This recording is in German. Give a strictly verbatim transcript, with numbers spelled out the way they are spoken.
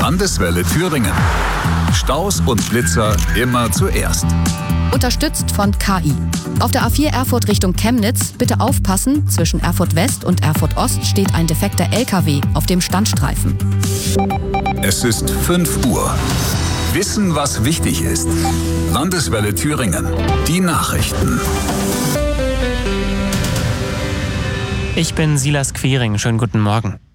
Landeswelle Thüringen. Staus und Blitzer immer zuerst. Unterstützt von K I. Auf der A vier Erfurt Richtung Chemnitz bitte aufpassen, zwischen Erfurt West und Erfurt Ost steht ein defekter L K W auf dem Standstreifen. Es ist fünf Uhr. Wissen, was wichtig ist. Landeswelle Thüringen. Die Nachrichten. Ich bin Silas Quiring. Schönen guten Morgen.